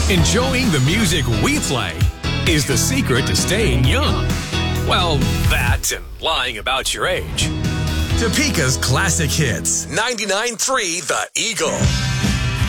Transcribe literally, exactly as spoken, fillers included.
Enjoying the music we play is the secret to staying young. Well, that and lying about your age. Topeka's classic hits. ninety-nine point three The Eagle.